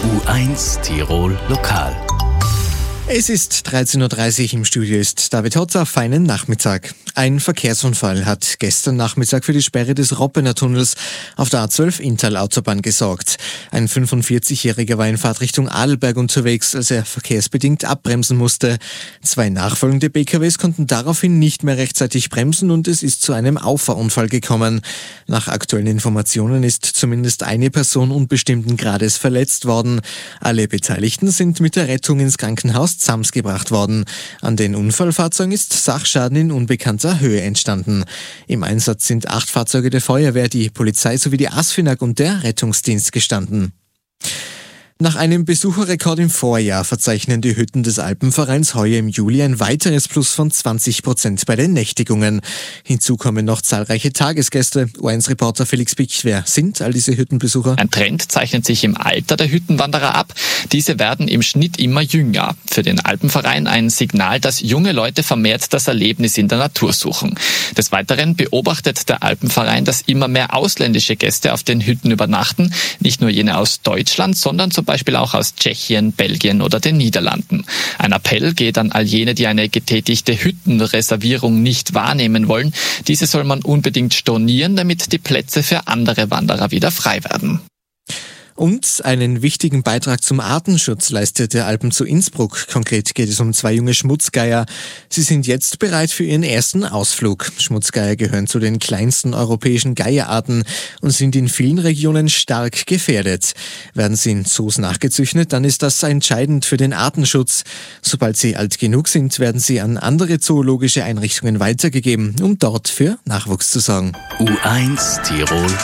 U1 Tirol Lokal. Es ist 13.30 Uhr, im Studio ist David Hotzer. Feinen Nachmittag. Ein Verkehrsunfall hat gestern Nachmittag für die Sperre des Roppener Tunnels auf der A12 Inntal-Autobahn gesorgt. Ein 45-Jähriger war in Fahrtrichtung Adelberg unterwegs, als er verkehrsbedingt abbremsen musste. Zwei nachfolgende PKWs konnten daraufhin nicht mehr rechtzeitig bremsen und es ist zu einem Auffahrunfall gekommen. Nach aktuellen Informationen ist zumindest eine Person unbestimmten Grades verletzt worden. Alle Beteiligten sind mit der Rettung ins Krankenhaus Zams gebracht worden. An den Unfallfahrzeugen ist Sachschaden in unbekannter Höhe entstanden. Im Einsatz sind 8 Fahrzeuge der Feuerwehr, die Polizei sowie die ASFINAG und der Rettungsdienst gestanden. Nach einem Besucherrekord im Vorjahr verzeichnen die Hütten des Alpenvereins heuer im Juli ein weiteres Plus von 20% bei den Nächtigungen. Hinzu kommen noch zahlreiche Tagesgäste. U1-Reporter Felix Bick, wer sind all diese Hüttenbesucher? Ein Trend zeichnet sich im Alter der Hüttenwanderer ab. Diese werden im Schnitt immer jünger. Für den Alpenverein ein Signal, dass junge Leute vermehrt das Erlebnis in der Natur suchen. Des Weiteren beobachtet der Alpenverein, dass immer mehr ausländische Gäste auf den Hütten übernachten. Nicht nur jene aus Deutschland, sondern zum Beispiel auch aus Tschechien, Belgien oder den Niederlanden. Ein Appell geht an all jene, die eine getätigte Hüttenreservierung nicht wahrnehmen wollen. Diese soll man unbedingt stornieren, damit die Plätze für andere Wanderer wieder frei werden. Und einen wichtigen Beitrag zum Artenschutz leistet der Alpen zu Innsbruck. Konkret geht es um 2 junge Schmutzgeier. Sie sind jetzt bereit für ihren ersten Ausflug. Schmutzgeier gehören zu den kleinsten europäischen Geierarten und sind in vielen Regionen stark gefährdet. Werden sie in Zoos nachgezüchtet, dann ist das entscheidend für den Artenschutz. Sobald sie alt genug sind, werden sie an andere zoologische Einrichtungen weitergegeben, um dort für Nachwuchs zu sorgen. U1 Tirol